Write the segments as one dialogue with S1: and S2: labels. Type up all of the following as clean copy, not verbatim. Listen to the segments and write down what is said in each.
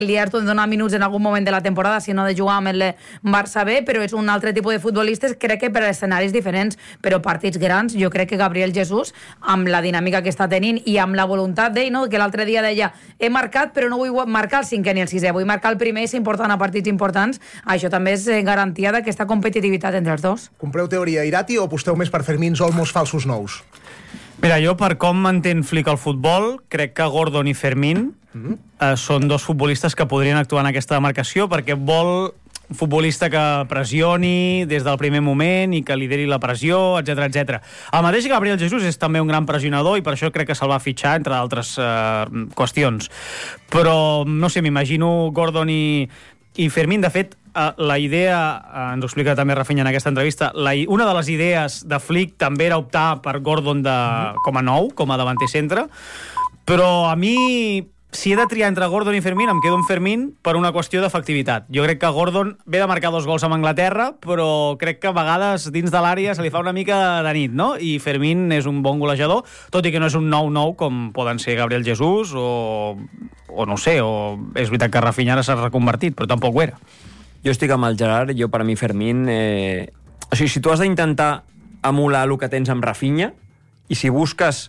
S1: li has de donar minuts en algun moment de la temporada si no ha de jugar amb el Barça B, però és un altre tipus de futbolistes, crec que per escenaris diferents, però partits grans, jo crec que Gabriel Jesús, amb la dinàmica que està tenint i amb la voluntat d'ell, no? Que l'altre dia deia, he marcat però no vull marcar el 5è ni el 6è, vull marcar el primer i ser important a partits importants, això també és garantia d'aquesta competitivitat entre els dos.
S2: Compreu teoria Irati o aposteu més per Fermín Olmos falsos nous?
S3: Mira, jo per com m'entén Flick al futbol, crec que Gordon i Fermín són dos futbolistes que podrien actuar en aquesta demarcació, perquè vol un futbolista que pressioni des del primer moment i que lideri la pressió, etc etc. El mateix Gabriel Jesús és també un gran pressionador i per això crec que se'l va fitxar, entre altres qüestions. Però, no sé, m'imagino Gordon i Fermín. De fet, la idea, ens ho explica també Rafinha en aquesta entrevista, una de les idees de Flick també era optar per Gordon com a nou, com a davanter centre, però a mi, si he de triar entre Gordon i Fermín, em quedo amb Fermín per una qüestió d'efectivitat. Jo crec que Gordon ve de marcar 2 gols amb Anglaterra, però crec que a vegades dins de l'àrea se li fa una mica de nit, no? I Fermín és un bon golejador, tot i que no és un 9-9 com poden ser Gabriel Jesús o no sé, o és veritat que Rafinha ara s'ha reconvertit, però tampoc ho era.
S4: Jo estic amb el Gerard, jo per mi Fermín... O sigui, si tu has d'intentar emular el que tens amb Rafinha, i si busques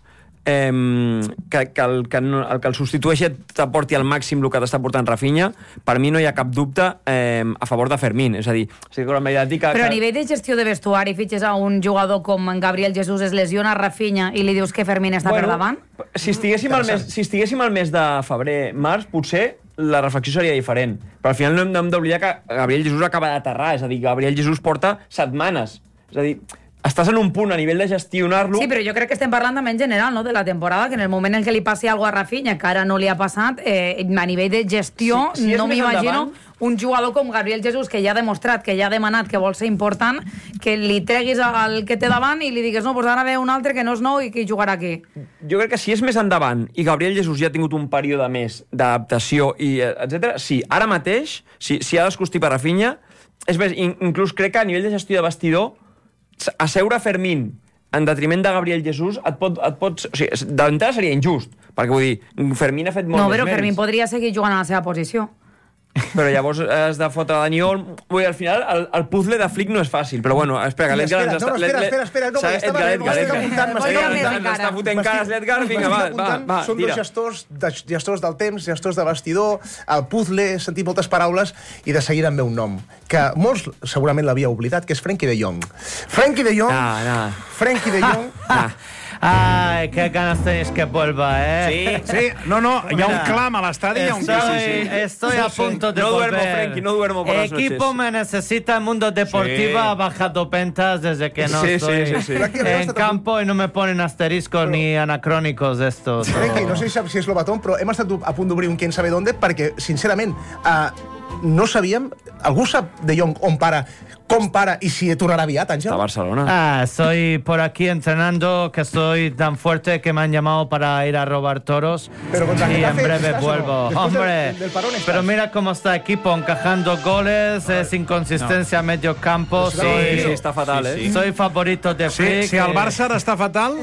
S4: que el substitueixi t'aporti al màxim el que t'està portant Rafinha, per mi no hi ha cap dubte a favor de Fermín. És a dir, però
S1: a nivell de gestió de vestuari, fitxes a un jugador com en Gabriel Jesús, es lesiona a Rafinha i li dius que Fermín està per davant?
S4: Si estiguéssim al mes de febrer, març, potser la reflexió seria diferent. Però al final no hem d'oblidar que Gabriel Jesús acaba d'aterrar, és a dir, Gabriel Jesús porta setmanes. És a dir, estàs en un punt a nivell de gestionar-lo...
S1: Sí, però jo crec que estem parlant també en general, no?, de la temporada, que en el moment en què li passi alguna cosa a Rafinha, que ara no li ha passat, a nivell de gestió, no m'imagino un jugador com Gabriel Jesús, que ja ha demostrat, que ja ha demanat que vol ser important, que li treguis el que té davant i li digues, no, doncs ara ve un altre que no és nou i que hi jugarà aquí.
S4: Jo crec que si és més endavant i Gabriel Jesús ja ha tingut un període més d'adaptació, i etc. Sí, ara mateix, si ha d'escostir per Rafinha, és més, inclús crec que a nivell de gestió de vestidor, asseure Fermín en detriment de Gabriel Jesús o sigui, d'entrada seria injust, perquè vull dir, Fermín ha fet molt més mèrits.
S1: No, però Fermín podria seguir jugant a la seva posició.
S4: Però llavors has de fotre Dani Olmo. Vull dir, al final el puzzle de Flick no és fàcil, però bueno, espera, que l'Edgar...
S2: Espera, no,
S4: m'està fotent cares l'Edgar, vinga, va.
S2: Són dos gestors del temps, gestors de vestidor, el puzzle, sentir moltes paraules, i de seguida em ve un nom, que molts segurament l'havia oblidat, que és Frenkie de Jong. Frenkie de Jong...
S5: Ay, qué ganas tenéis que vuelva, ¿eh?
S6: Sí, no, hi ha un clam a l'estadi, hi ha un clam.
S5: Estoy a punto de volver.
S4: No duermo, Frenkie, no duermo por las noches.
S5: Equipo me necesita, el Mundo Deportivo ha bajado ventas desde que no estoy en campo y no me ponen asteriscos ni anacrónicos de estos.
S2: Frenkie, no sé si és Lobatón, però hem estat a punt d'obrir un quién sabe dónde, perquè, sincerament, no sabíem... Algú sap de Jong on para, com para y si tornarà aviat, Àngel?
S4: Está Barcelona.
S5: Estoy por aquí entrenando, que estoy tan fuerte que me han llamado para ir a robar toros.
S2: Pero contra
S5: y en
S2: Getafe,
S5: breve vuelvo. Hombre,
S2: del parón
S5: pero mira cómo está el equipo, encajando goles, es inconsistencia a medio campo.
S4: Sí, está fatal,
S5: Soy favorito de Flick.
S6: Si el Barça ara està fatal,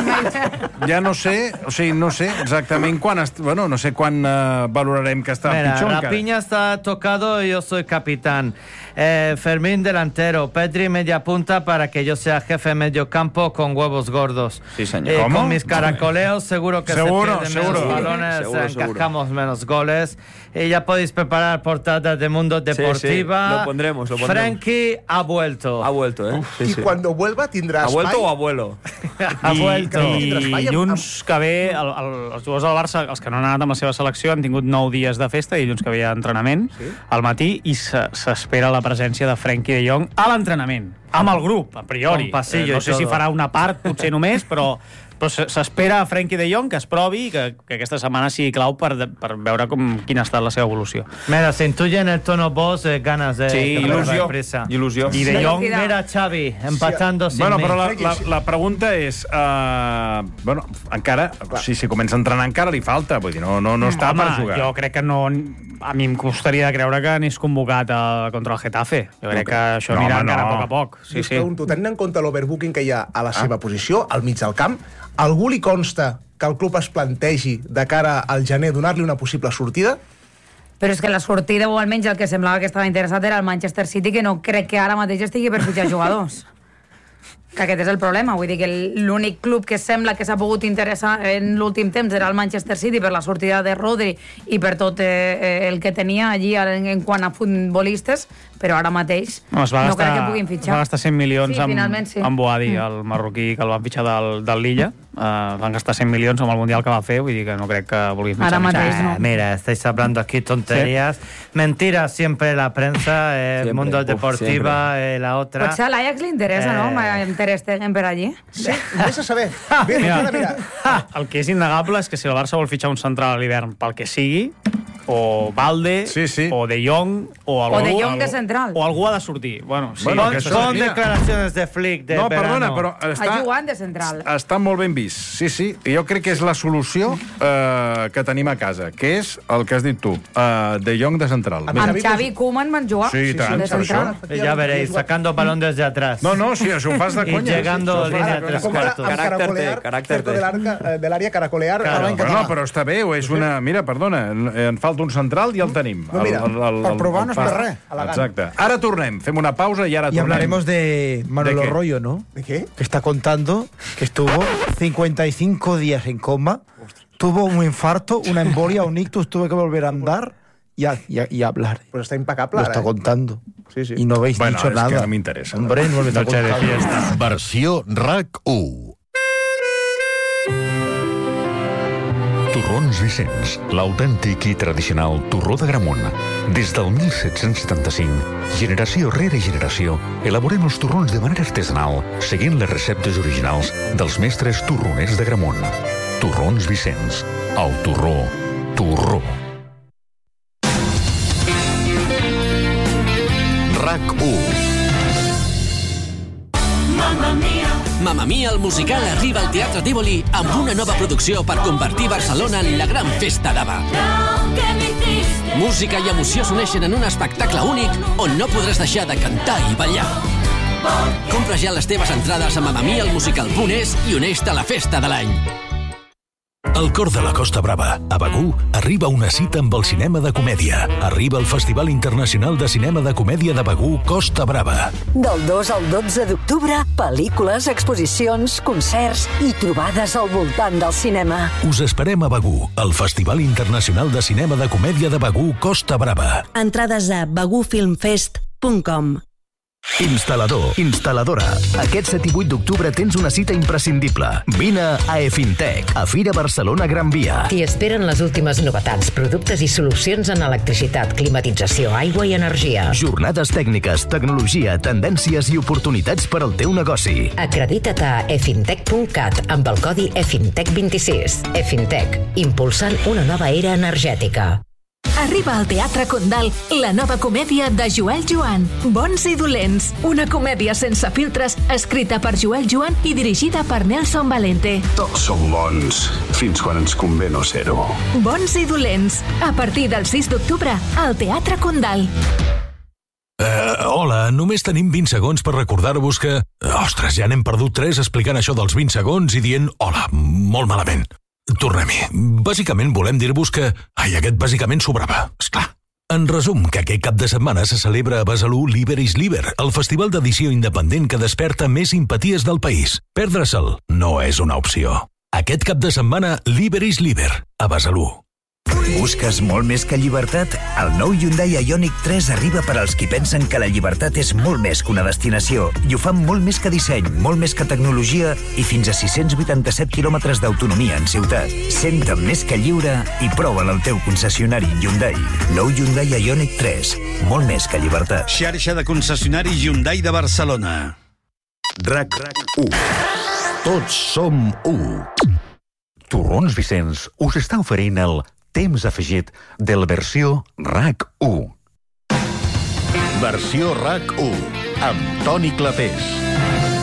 S6: ja no sé, o sigui, no sé exactament quan... Bueno, no sé quan valorarem que està pitjor encara.
S5: Rafinha está tocado y yo soy capitán. Fermín delantero, Pedri media punta para que yo sea jefe de medio campo con huevos gordos.
S4: Sí, señor.
S5: Con mis caracoleos seguro que se pierden menos balones, encajamos menos goles. Y ya podéis preparar portada de Mundo Deportiva.
S4: Sí. Lo pondremos.
S5: Frenkie ha vuelto.
S4: Ha vuelto, ¿eh?
S2: Sí. Y cuando vuelva tindrà espai.
S4: ¿Ha vuelto o abuelo?
S5: Ha vuelto.
S3: I dilluns que ve, els jugadors del Barça, els que no han anat amb la seva selecció, han tingut 9 dies de festa, i dilluns que ve hi ha entrenament al matí, i s'espera la presència de Frenkie de Jong a l'entrenament, amb el grup, a priori. No sé si farà una part, potser només, però s'espera a Frenkie de Jong que es provi i que aquesta setmana sigui clau per veure quina ha estat la seva evolució.
S5: Mira, se intuye en el tono voz ganas de...
S4: Sí, il·lusió.
S3: I de Jong...
S5: Mira, Xavi, empatando sin
S6: Bueno, però la pregunta és... encara, si comença a entrenar encara li falta, vull dir, no està per jugar.
S3: Jo crec que no... A mi em costaria de creure que anés convocat contra el Getafe. Jo crec que això anirà encara a poc a poc.
S2: Sí. Pregunto, tenint en compte l'overbooking que hi ha a la seva posició, al mig del camp, algú li consta que el club es plantegi de cara al gener donar-li una possible sortida?
S1: Però és que la sortida, o almenys el que semblava que estava interessat, era el Manchester City, que no crec que ara mateix estigui per fitxar jugadors. Que aquest és el problema, vull dir que l'únic club que sembla que s'ha pogut interessar en l'últim temps era el Manchester City per la sortida de Rodri i per tot el que tenia allí en quant a futbolistes, però ara mateix no crec que puguin fitxar.
S3: Es va gastar 100 milions
S1: amb
S3: Boadi, el marroquí que el van fitxar del Lilla. Van gastar 100 milions amb el Mundial que va fer, vull dir que no crec que vulguin fitxar.
S1: Ara mateix no.
S5: Mira, estáis hablando aquí tonterías. Sí. Mentiras siempre la prensa, el Mundo Deportiva, la otra.
S1: Potser a l'Ajax li interessa, no? Ter Stegen per allí.
S2: Sí, vés a saber.
S3: Mira. El que és innegable és que si el Barça vol fitxar un central a l'hivern pel que sigui, o Valde, o De Jong,
S1: o De Jong de central.
S3: O algú ha de sortir. Bueno, sí.
S5: Son declaracions de Flick de verano.
S6: Perdona, però
S1: ha jugat de central.
S6: Està molt ben vist. Sí. Jo crec que és la solució que tenim a casa, que és el que has dit tu, De Jong de central.
S1: Amb Xavi i Koeman van jugar
S6: de central.
S5: Ya veréis, sacando balón desde atrás.
S6: No, sí, això ho fas de conya.
S5: Y llegando línea 3 cuartos.
S2: Caràcter de l'àrea, caracolear.
S6: No, però està bé, és una... Mira, perdona, en falta un central i el tenim.
S2: Per provar no és per res.
S6: Exacte. Ara tornem, fem una pausa i ara tornem.
S7: Y hablaremos de Manolo Rollo, ¿no?
S2: ¿De qué?
S7: Que está contando que estuvo 55 días en coma, tuvo un infarto, una embolia, un ictus, tuve que volver a andar y hablar.
S2: Pues está impecable.
S7: Lo está contando.
S2: Sí.
S7: Y no habéis dicho nada.
S6: És que no m'interessa.
S7: Hombre, no me está contando.
S8: Versió RAC1. Torrons Vicenç, l'autèntic i tradicional torró de Gramunt. Des del 1775, generació rere generació, elaborem els torrons de manera artesanal, seguint les receptes originals dels mestres torroners de Gramunt. Torrons Vicenç, el torró. RAC1.
S9: Mamma Mia, el musical arriba al Teatre Tívoli amb una nova producció per convertir Barcelona en la gran festa d'Ava. Música i emoció s'uneixen en un espectacle únic on no podràs deixar de cantar i ballar. Compra ja les teves entrades a mamamialmusical.es i uneix-te a la festa de l'any.
S10: Al cor de la Costa Brava, a Begur, arriba una cita amb el cinema de comèdia. Arriba el Festival Internacional de Cinema de Comèdia de Begur, Costa Brava.
S11: Del 2 al 12 d'octubre, pel·lícules, exposicions, concerts i trobades al voltant del cinema.
S10: Us esperem a Begur, al Festival Internacional de Cinema de Comèdia de Begur, Costa Brava.
S11: Entrades a begurfilmfest.com.
S10: Instal·ladora. Aquest 7 i 8 d'octubre tens una cita imprescindible. Vine a EFINTEC, a Fira Barcelona Gran Via.
S12: T'hi esperen les últimes novetats, productes i solucions en electricitat, climatització, aigua i energia.
S10: Jornades tècniques, tecnologia, tendències i oportunitats per al teu negoci.
S12: Acredita't a efintec.cat amb el codi EFINTEC26. EFINTEC, impulsant una nova era energètica.
S13: Arriba al Teatre Condal la nova comèdia de Joel Joan, Bons i dolents. Una comèdia sense filtres, escrita per Joel Joan i dirigida per Nelson Valente.
S14: Tots som bons, fins quan ens convé no ser-ho.
S13: Bons i dolents, a partir del 6 d'octubre, al Teatre Condal.
S10: Hola, només tenim 20 segons per recordar-vos que... Ostres, ja n'hem perdut 3 explicant això dels 20 segons i dient hola, molt malament. Tornem-hi. Bàsicament volem dir-vos que... aquest bàsicament sobrava, esclar. En resum, que aquest cap de setmana se celebra a Besalú Liber is Liber, el festival d'edició independent que desperta més simpaties del país. Perdre-se'l no és una opció. Aquest cap de setmana, Liber is Liber, a Besalú.
S15: Busques molt més que llibertat? El nou Hyundai Ioniq 3 arriba per als qui pensen que la llibertat és molt més que una destinació i ho fan molt més que disseny, molt més que tecnologia i fins a 687 quilòmetres d'autonomia en ciutat. Senta't més que lliure i prova'l al teu concessionari Hyundai. Nou Hyundai Ioniq 3, molt més que llibertat.
S16: Xarxa de concessionari Hyundai de Barcelona.
S8: RAC1. Tots som 1. Torrons Vicenç us està oferint el temps afegit de la versió RAC1. Versió RAC1 amb Toni Clapés.